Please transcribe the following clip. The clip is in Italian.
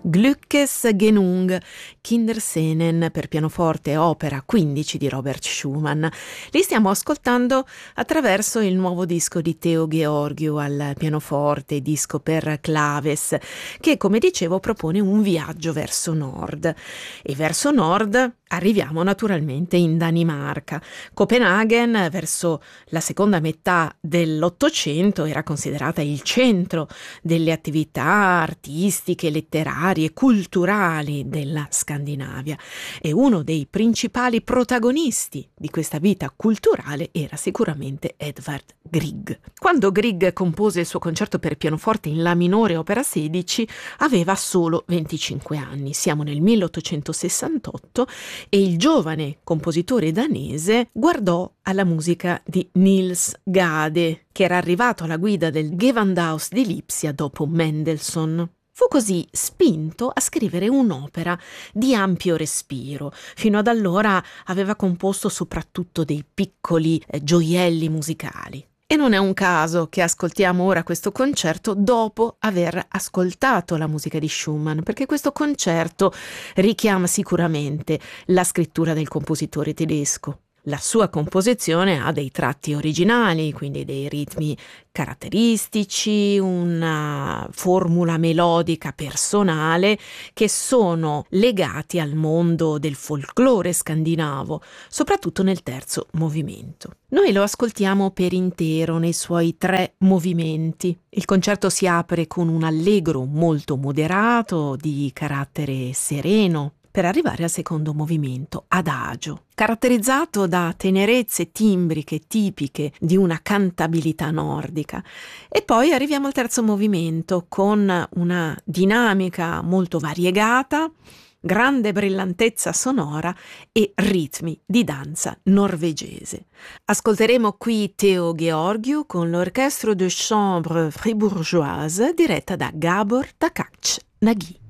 Glückes Genung, Kinderscenen per pianoforte, opera 15 di Robert Schumann. Li stiamo ascoltando attraverso il nuovo disco di Teo Georgiou al pianoforte, disco per claves, che come dicevo propone un viaggio verso nord. E verso nord arriviamo naturalmente in Danimarca. Copenaghen, verso la seconda metà dell'Ottocento, era considerata il centro delle attività artistiche, letterarie, culturali della Scandinavia. E uno dei principali protagonisti di questa vita culturale era sicuramente Edvard Grieg. Quando Grieg compose il suo concerto per pianoforte in La minore opera 16, aveva solo 25 anni. Siamo nel 1868 e il giovane compositore danese guardò alla musica di Niels Gade, che era arrivato alla guida del Gewandhaus di Lipsia dopo Mendelssohn. Fu così spinto a scrivere un'opera di ampio respiro. Fino ad allora aveva composto soprattutto dei piccoli gioielli musicali. E non è un caso che ascoltiamo ora questo concerto dopo aver ascoltato la musica di Schumann, perché questo concerto richiama sicuramente la scrittura del compositore tedesco. La sua composizione ha dei tratti originali, quindi dei ritmi caratteristici, una formula melodica personale che sono legati al mondo del folklore scandinavo, soprattutto nel terzo movimento. Noi lo ascoltiamo per intero nei suoi 3 movimenti. Il concerto si apre con un allegro molto moderato di carattere sereno, per arrivare al secondo movimento, adagio, caratterizzato da tenerezze timbriche tipiche di una cantabilità nordica. E poi arriviamo al terzo movimento con una dinamica molto variegata, grande brillantezza sonora e ritmi di danza norvegese. Ascolteremo qui Teo Georgiou con l'Orchestre de Chambre Fribourgeoise diretta da Gabor Takacs Nagy.